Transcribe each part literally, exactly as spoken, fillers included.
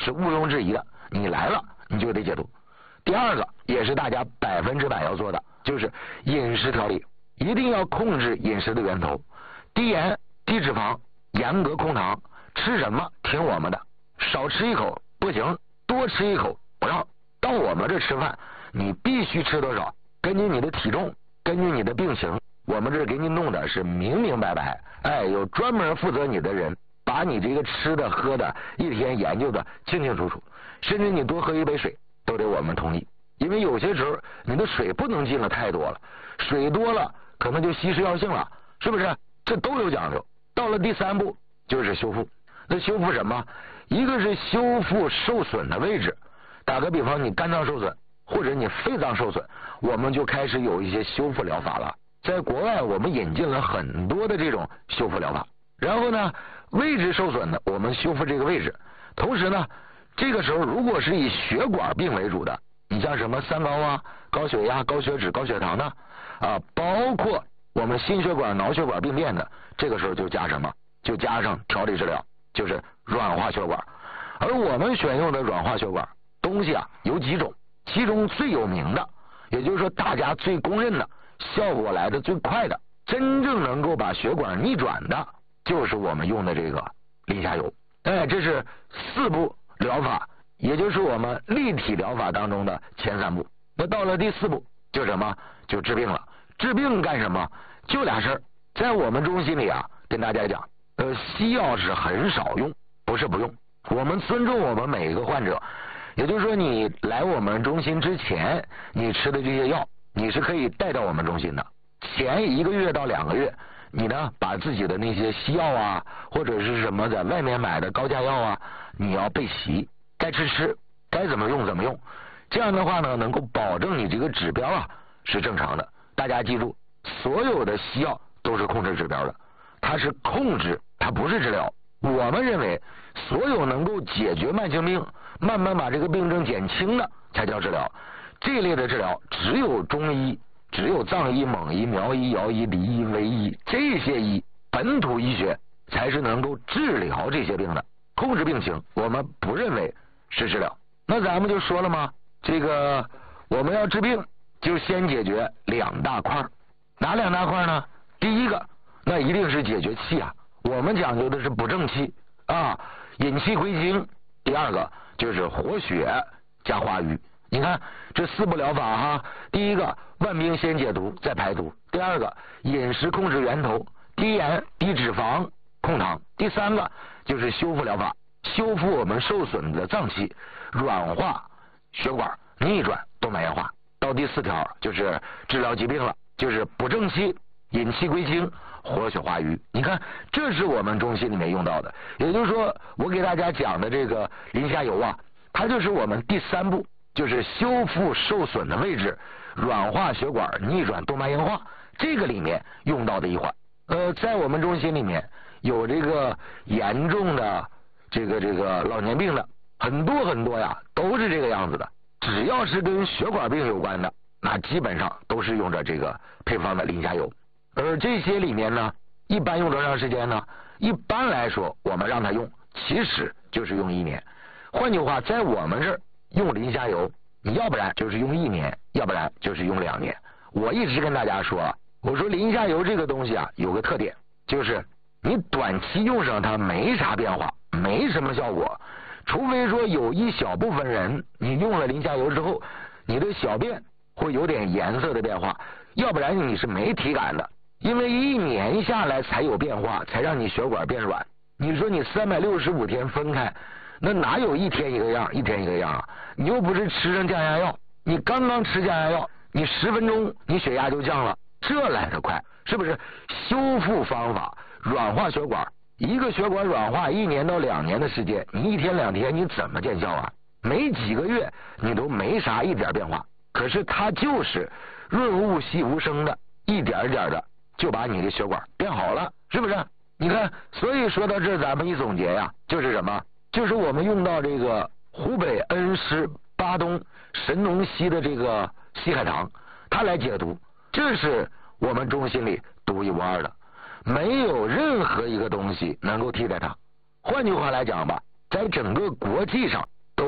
是毋庸置疑的，你来了你就得解毒。第二个也是大家百分之百要做的，就是饮食调理，一定要控制饮食的源头，低盐低脂肪，严格控糖，吃什么听我们的，少吃一口不行，多吃一口不让。到我们这吃饭，你必须吃多少，根据你的体重，根据你的病情，我们这给你弄的是明明白白。哎，有专门负责你的人，把你这个吃的喝的一天研究的清清楚楚，甚至你多喝一杯水都得我们同意。因为有些时候你的水不能进了太多了，水多了可能就稀释药性了，是不是？这都有讲究。到了第三步就是修复。那修复什么？一个是修复受损的位置，打个比方，你肝脏受损或者你肺脏受损，我们就开始有一些修复疗法了。在国外我们引进了很多的这种修复疗法，然后呢位置受损的我们修复这个位置，同时呢这个时候如果是以血管病为主的，你像什么三高啊、高血压、高血脂、高血糖呢啊，包括我们心血管、脑血管病变的，这个时候就加什么？就加上调理治疗，就是软化血管。而我们选用的软化血管东西啊有几种，其中最有名的，也就是说大家最公认的，效果来的最快的，真正能够把血管逆转的，就是我们用的这个磷虾油。哎，这是四步疗法，也就是我们立体疗法当中的前三步。那到了第四步就什么？就治病了。治病干什么？就俩事儿。在我们中心里啊，跟大家讲，呃，西药是很少用，不是不用，我们尊重我们每一个患者。也就是说，你来我们中心之前，你吃的这些药，你是可以带到我们中心的。前一个月到两个月，你呢把自己的那些西药啊，或者是什么在外面买的高价药啊，你要备齐，该吃吃，该怎么用怎么用。这样的话呢，能够保证你这个指标啊是正常的。大家记住，所有的西药都是控制指标的，它是控制，它不是治疗。我们认为，所有能够解决慢性病，慢慢把这个病症减轻的才叫治疗。这类的治疗只有中医，只有藏医、蒙医、苗医、瑶医、黎医、维医，这些医本土医学才是能够治疗这些病的。控制病情我们不认为是治疗。那咱们就说了吗，这个我们要治病就先解决两大块。哪两大块呢？第一个那一定是解决气啊，我们讲究的是补正气啊，引气归经。第二个就是活血加化瘀。你看这四步疗法哈，第一个万病先解毒再排毒，第二个饮食控制源头，低盐低脂肪控糖，第三个就是修复疗法，修复我们受损的脏器，软化血管，逆转动脉硬化。到第四条就是治疗疾病了，就是补正气、引气归经、活血化瘀。你看这是我们中心里面用到的，也就是说我给大家讲的这个磷虾油啊，它就是我们第三步，就是修复受损的位置，软化血管，逆转动脉硬化，这个里面用到的一环。呃，在我们中心里面有这个严重的这个这个老年病的很多很多呀，都是这个样子的。只要是跟血管病有关的，那基本上都是用着这个配方的磷虾油。而这些里面呢，一般用多长时间呢？一般来说我们让它用其实就是用一年。换句话，在我们这儿用磷虾油，你要不然就是用一年，要不然就是用两年。我一直跟大家说，我说磷虾油这个东西啊，有个特点，就是你短期用上它没啥变化，没什么效果，除非说有一小部分人你用了磷虾油之后，你的小便会有点颜色的变化，要不然你是没体感的。因为一年下来才有变化，才让你血管变软。你说你三百六十五天分开，那哪有一天一个样，一天一个样啊？你又不是吃上降压药，你刚刚吃降压药，你十分钟你血压就降了，这来得快，是不是？修复方法，软化血管，一个血管软化一年到两年的时间，你一天两天你怎么见效啊？没几个月你都没啥一点变化，可是它就是润物细无声的，一点一点的就把你的血管变好了，是不是？你看，所以说到这咱们一总结呀，就是什么？就是我们用到这个湖北恩施巴东神农溪的这个西海棠，它来解毒，这是我们中心里独一无二的，没有任何一个东西能够替代它。换句话来讲吧，在整个国际上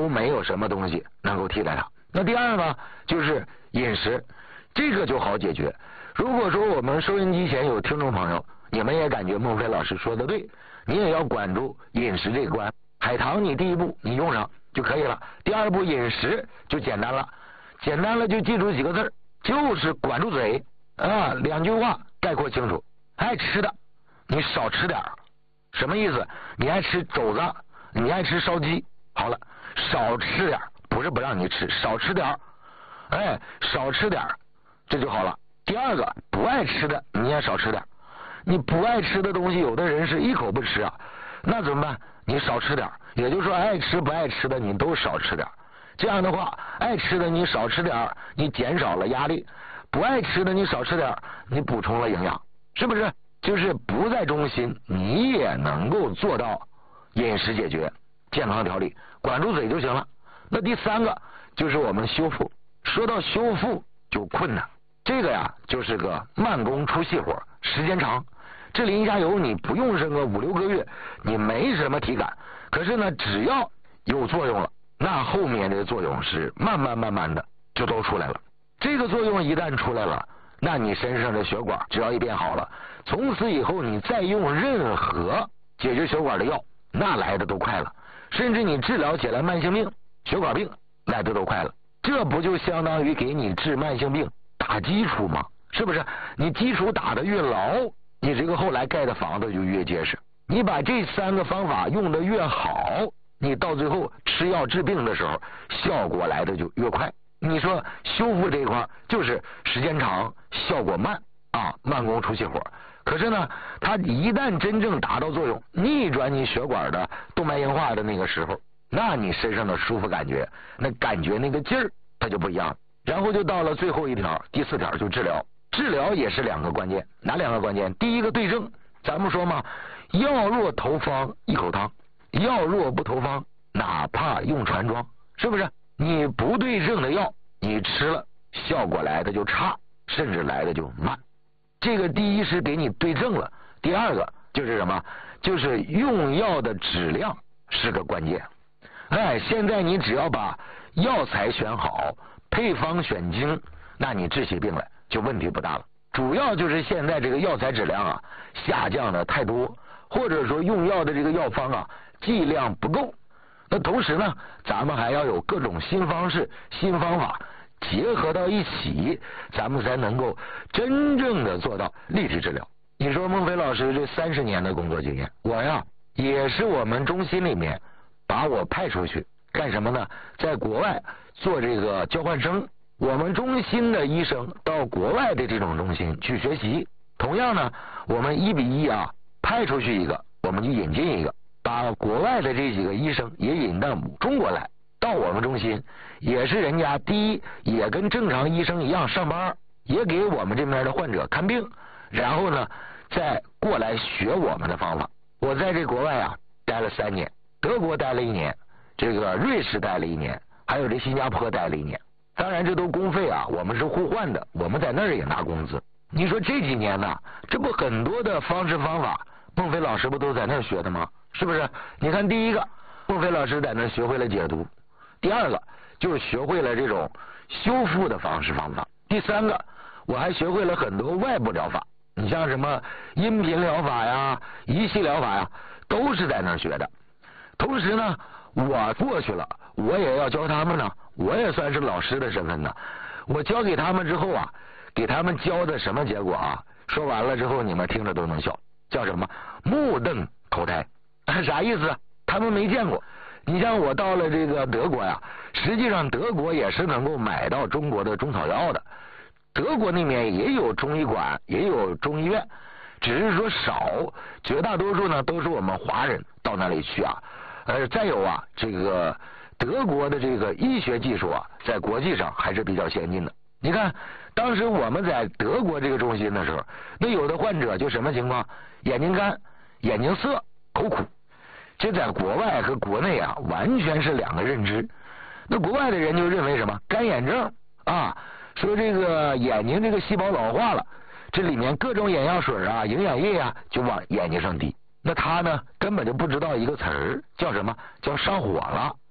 都没有什么东西能够替代它。那第二呢，就是饮食，这个就好解决。如果说我们收音机前有听众朋友，你们也感觉孟非老师说的对，你也要管住饮食这一关。海棠你第一步你用上就可以了，第二步饮食就简单了，简单了就记住几个字，就是管住嘴啊，两句话概括清楚。爱吃的你少吃点，什么意思？你爱吃肘子，你爱吃烧鸡，好了，少吃点，不是不让你吃，少吃点，哎，少吃点，这就好了。第二个，不爱吃的你也少吃点，你不爱吃的东西，有的人是一口不吃啊，那怎么办？你少吃点，也就是说爱吃不爱吃的你都少吃点。这样的话，爱吃的你少吃点，你减少了压力；不爱吃的你少吃点，你补充了营养，是不是？就是不在中心，你也能够做到饮食解决、健康调理，管住嘴就行了。那第三个就是我们修复，说到修复就困难，这个呀就是个慢工出细活，时间长。这淋一下油你不用上个五六个月，你没什么体感，可是呢只要有作用了，那后面的作用是慢慢慢慢的就都出来了。这个作用一旦出来了，那你身上的血管只要一变好了，从此以后你再用任何解决血管的药，那来的都快了，甚至你治疗起来慢性病、血管病来的都快了。这不就相当于给你治慢性病打基础吗？是不是？你基础打得越牢，你这个后来盖的房子就越结实。你把这三个方法用得越好，你到最后吃药治病的时候，效果来的就越快。你说修复这一块就是时间长，效果慢啊，慢工出细活。可是呢，它一旦真正达到作用，逆转你血管的动脉硬化的那个时候，那你身上的舒服感觉，那感觉那个劲儿，它就不一样。然后就到了最后一条，第四条就治疗。治疗也是两个关键，哪两个关键？第一个对症，咱们说嘛，药若投方一口汤，药若不投方，哪怕用船装，是不是？你不对症的药，你吃了效果来的就差，甚至来的就慢。这个第一是给你对症了，第二个就是什么？就是用药的质量是个关键。哎，现在你只要把药材选好，配方选精，那你治起病来就问题不大了。主要就是现在这个药材质量啊下降的太多，或者说用药的这个药方啊剂量不够。那同时呢，咱们还要有各种新方式、新方法结合到一起，咱们才能够真正的做到立体治疗。你说孟非老师这三十年的工作经验，我呀也是我们中心里面把我派出去干什么呢？在国外做这个交换生，我们中心的医生到国外的这种中心去学习。同样呢，我们一比一啊派出去一个，我们就引进一个，把国外的这几个医生也引到中国来，到我们中心，也是人家第一也跟正常医生一样上班，也给我们这边的患者看病，然后呢再过来学我们的方法。我在这国外啊待了三年，德国待了一年，这个瑞士待了一年，还有这新加坡待了一年。当然这都公费啊，我们是互换的，我们在那儿也拿工资。你说这几年呢，这不很多的方式方法，孟非老师不都在那儿学的吗？是不是？你看第一个，孟非老师在那儿学会了解毒；第二个就是学会了这种修复的方式方法；第三个，我还学会了很多外部疗法。你像什么音频疗法呀、仪器疗法呀，都是在那儿学的。同时呢，我过去了，我也要教他们呢，我也算是老师的身份呢。我教给他们之后啊，给他们教的什么结果啊？说完了之后，你们听着都能笑，叫什么？目瞪口呆，啥意思？他们没见过。你像我到了这个德国呀，实际上德国也是能够买到中国的中草药的。德国那边也有中医馆，也有中医院，只是说少，绝大多数呢都是我们华人到那里去啊。呃，再有啊，这个德国的这个医学技术啊，在国际上还是比较先进的。你看，当时我们在德国这个中心的时候，那有的患者就什么情况？眼睛干、眼睛涩、口苦，这在国外和国内啊，完全是两个认知。那国外的人就认为什么？干眼症啊。说这个眼睛这个细胞老化了，这里面各种眼药水啊、营养液啊就往眼睛上滴。那他呢根本就不知道一个词儿叫什么，叫上火了。